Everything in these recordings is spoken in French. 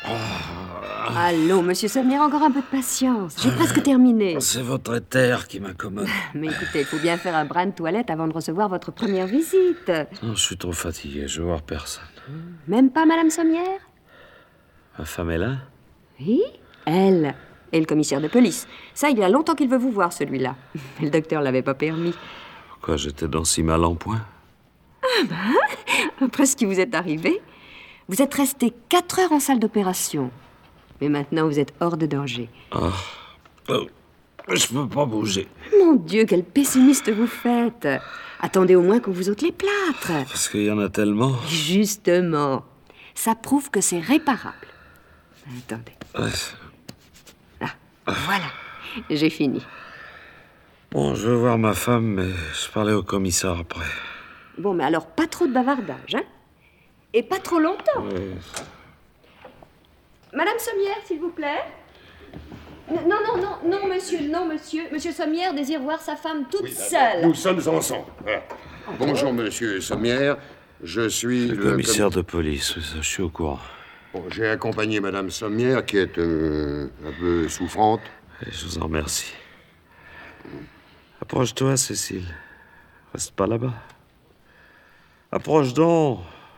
Allons, monsieur Sommière, encore un peu de patience. J'ai presque terminé. C'est votre éther qui m'incommode. Mais écoutez, il faut bien faire un brin de toilette avant de recevoir votre première visite. Non, je suis trop fatigué, je veux voir personne. Même pas madame Sommière? Ma femme est là? Oui, elle. Et le commissaire de police. Ça, il y a longtemps qu'il veut vous voir, celui-là. Mais le docteur l'avait pas permis. Pourquoi j'étais dans si mal en point? Après ce qui vous est arrivé, vous êtes resté 4 heures en salle d'opération. Mais maintenant, vous êtes hors de danger. Oh, je peux pas bouger. Mon Dieu, quel pessimiste vous faites. Attendez au moins qu'on vous ôte les plâtres. Parce qu'il y en a tellement. Justement. Ça prouve que c'est réparable. Attendez. Voilà. J'ai fini. Bon, je veux voir ma femme, mais je parlais au commissaire après. Bon, mais alors, pas trop de bavardage, hein? Et pas trop longtemps. Madame Sommière, s'il vous plaît. Non, monsieur. Monsieur Sommière désire voir sa femme toute seule. Nous sommes ensemble. Voilà. Bonjour, monsieur Sommière. Je suis Le commissaire de police, je suis au courant. Bon, j'ai accompagné madame Sommière, qui est un peu souffrante. Et je vous en remercie. Approche-toi, Cécile. Reste pas là-bas. Approche donc.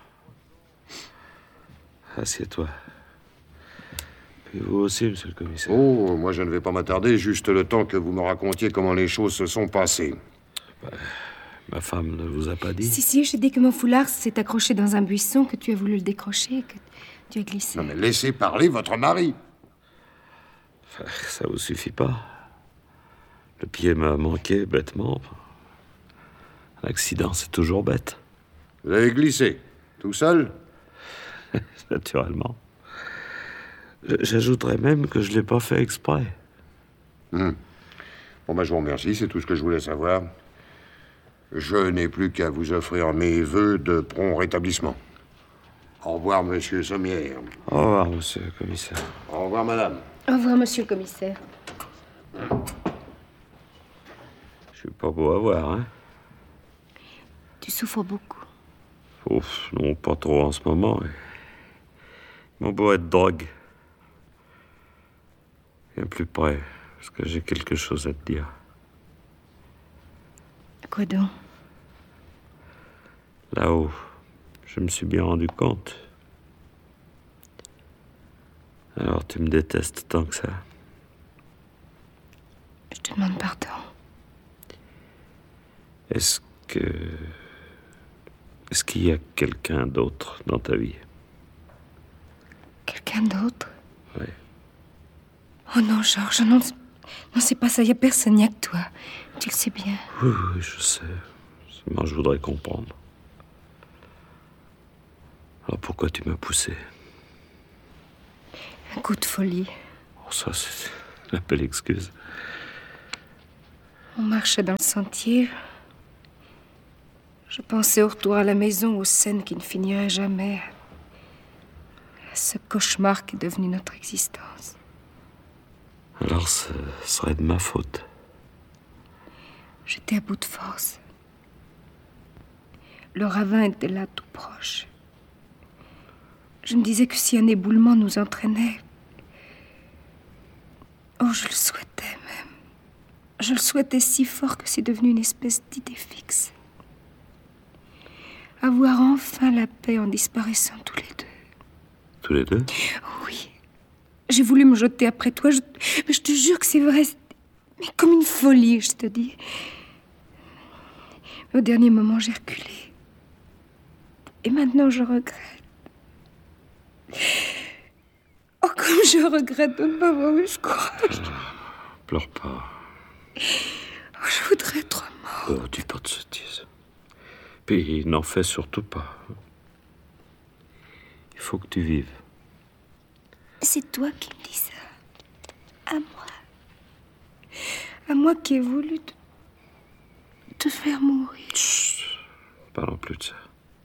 Assieds-toi. Et vous aussi, monsieur le commissaire. Oh, moi je ne vais pas m'attarder, juste le temps que vous me racontiez comment les choses se sont passées. Ma femme ne vous a pas dit? Si, j'ai dit que mon foulard s'est accroché dans un buisson, que tu as voulu le décrocher, que tu as glissé. Non mais laissez parler votre mari. Ça vous suffit pas? Le pied m'a manqué bêtement. L'accident, c'est toujours bête. Vous avez glissé, tout seul? Naturellement. J'ajouterais même que je l'ai pas fait exprès. Bon, je vous remercie, c'est tout ce que je voulais savoir. Je n'ai plus qu'à vous offrir mes vœux de prompt rétablissement. Au revoir, monsieur Sommière. Au revoir, monsieur le commissaire. Au revoir, madame. Au revoir, monsieur le commissaire. Je suis pas beau à voir, hein? Tu souffres beaucoup. Ouf, non, pas trop en ce moment. Mon beau être drogue. Viens plus près, parce que j'ai quelque chose à te dire. Quoi donc? Là-haut, je me suis bien rendu compte. Alors tu me détestes tant que ça? Je te demande pardon. Est-ce qu'il y a quelqu'un d'autre dans ta vie? Quelqu'un d'autre? Oui. Oh non, Georges, non, c'est pas ça. Il n'y a personne, il n'y a que toi. Tu le sais bien. Oui, je sais. Seulement, je voudrais comprendre. Alors pourquoi tu m'as poussé? Un coup de folie. Oh, ça, c'est une belle excuse. On marchait dans le sentier. Je pensais au retour à la maison, aux scènes qui ne finiraient jamais. À ce cauchemar qui est devenu notre existence. Alors, ce serait de ma faute. J'étais à bout de force. Le ravin était là, tout proche. Je me disais que si un éboulement nous entraînait... Oh, je le souhaitais même. Je le souhaitais si fort que c'est devenu une espèce d'idée fixe. Avoir enfin la paix en disparaissant tous les deux. Tous les deux? Oui. J'ai voulu me jeter après toi. Mais je te jure que c'est vrai. Mais comme une folie, je te dis. Au dernier moment, j'ai reculé. Et maintenant, je regrette. Oh, comme je regrette de ne pas avoir eu ce courage. Pleure pas. Oh, je voudrais être mort. Oh, dis pas de sottises. Puis, n'en fais surtout pas. Il faut que tu vives. C'est toi qui me dis ça. À moi. À moi qui ai voulu te faire mourir. Chut. Parlons plus de ça.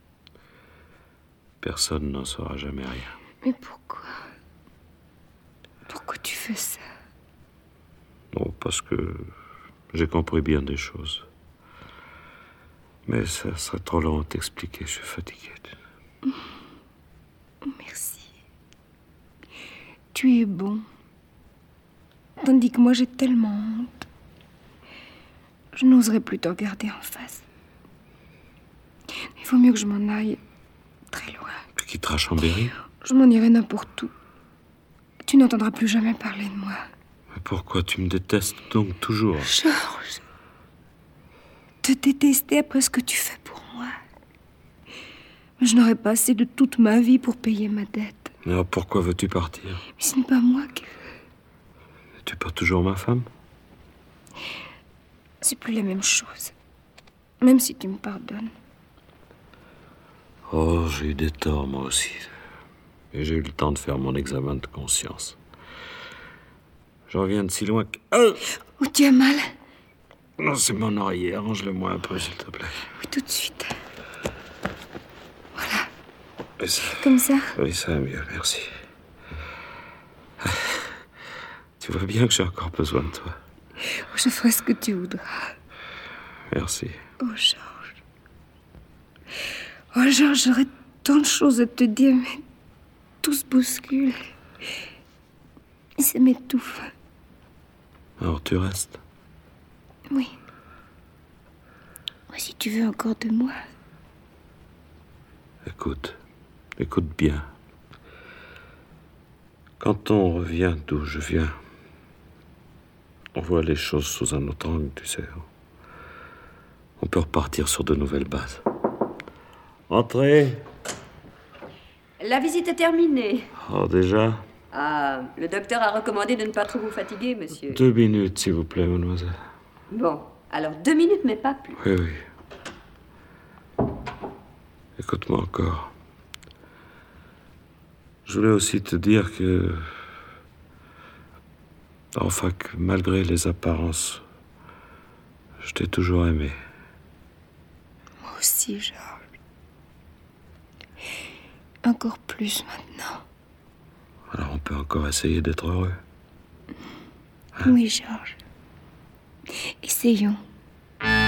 Personne n'en saura jamais rien. Mais pourquoi? Pourquoi tu fais ça? Non, parce que j'ai compris bien des choses. Mais ça serait trop long à t'expliquer, je suis fatigué. Merci. Tu es bon. Tandis que moi, j'ai tellement honte. Je n'oserais plus te regarder en face. Il vaut mieux que je m'en aille très loin. Tu quitteras Chambéry? Je m'en irai n'importe où. Tu n'entendras plus jamais parler de moi. Mais pourquoi tu me détestes donc toujours? Georges, te détester après ce que tu fais pour moi. Mais je n'aurais pas assez de toute ma vie pour payer ma dette. Alors pourquoi veux-tu partir? Mais ce n'est pas moi qui veux. Tu es pas toujours ma femme? C'est plus la même chose. Même si tu me pardonnes. Oh, j'ai eu des torts, moi aussi. Et j'ai eu le temps de faire mon examen de conscience. Je reviens de si loin que... Où tu as mal? Non, c'est mon oreiller. Arrange-le-moi un peu, s'il te plaît. Oui, tout de suite. Voilà. Et ça... Comme ça? Oui, ça va mieux, merci. Tu vois bien que j'ai encore besoin de toi. Je ferai ce que tu voudras. Merci. Oh, Georges. Oh, Georges, j'aurais tant de choses à te dire, mais tout se bouscule. Et ça m'étouffe. Alors tu restes? Oui. Si tu veux encore de moi. Écoute bien. Quand on revient d'où je viens, on voit les choses sous un autre angle, tu sais. On peut repartir sur de nouvelles bases. Entrez. La visite est terminée. Oh, déjà? Ah, le docteur a recommandé de ne pas trop vous fatiguer, monsieur. 2 minutes, s'il vous plaît, mademoiselle. Bon, alors 2 minutes, mais pas plus. Oui. Écoute-moi encore. Je voulais aussi te dire que... Enfin, que malgré les apparences, je t'ai toujours aimé. Moi aussi, Georges. Encore plus maintenant. Alors on peut encore essayer d'être heureux. Oui, Georges. Essayons.